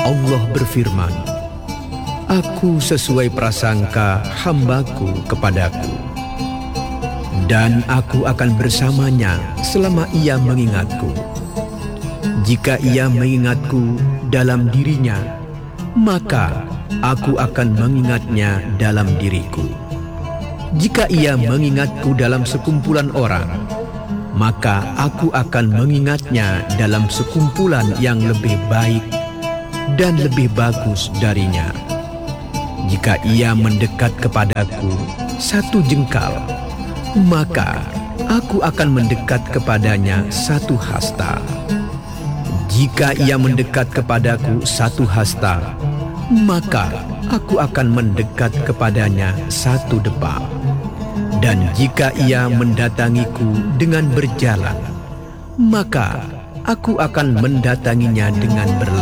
Allah berfirman, Aku sesuai prasangka hamba-Ku kepadaku, dan Aku akan bersamanya selama ia mengingat-Ku. Jika ia mengingat-Ku dalam dirinya, maka Aku akan mengingatnya dalam diriku. Jika ia mengingat-Ku dalam sekumpulan orang, maka Aku akan mengingatnya dalam sekumpulan yang lebih baik dan lebih bagus darinya. Jika ia mendekat kepadaku satu jengkal, maka Aku akan mendekat kepadanya satu hasta. Jika ia mendekat kepadaku satu hasta, maka Aku akan mendekat kepadanya satu depa. Dan jika ia mendatangiku dengan berjalan, maka Aku akan mendatanginya dengan berlari.